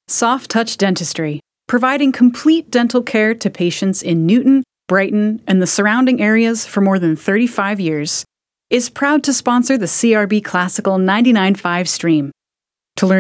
Soft Touch Dentistry, providing complete dental care to patients in Newton, Brighton, and the surrounding areas for more than 35 years, is proud to sponsor the CRB Classical 99.5 stream. To learn